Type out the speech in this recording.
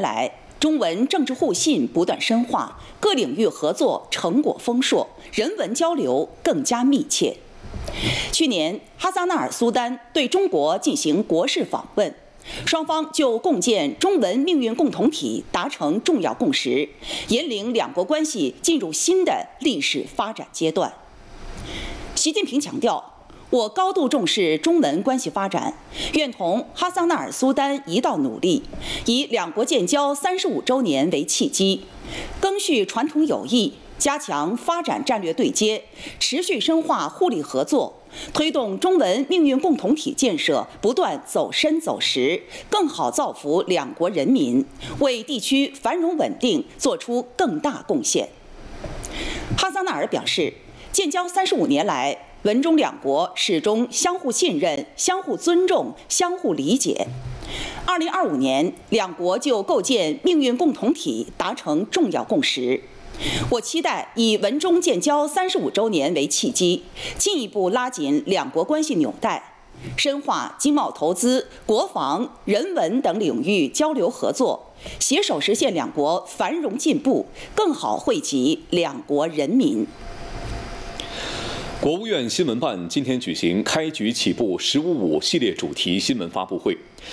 来，中文政治互信不断深化，各领域合作成果丰硕，人文交流更加密切。去年，哈萨那尔苏丹对中国进行国事访问，双方就共建中文命运共同体达成重要共识，引领两国关系进入新的历史发展阶段。习近平强调，我高度重视中文关系发展，愿同哈萨那尔苏丹一道努力，以两国建交35周年为契机，赓续传统友谊，加强发展战略对接，持续深化互利合作，推动中文命运共同体建设不断走深走实，更好造福两国人民，为地区繁荣稳定做出更大贡献。哈萨那尔表示，建交35年来，文中两国始终相互信任、相互尊重、相互理解。2025年，两国就构建命运共同体达成重要共识。我期待以文中建交35周年为契机，进一步拉紧两国关系纽带，深化经贸投资、国防、人文等领域交流合作，携手实现两国繁荣进步，更好惠及两国人民。 国务院新闻办今天举行开局起步“15.5”系列主题新闻发布会。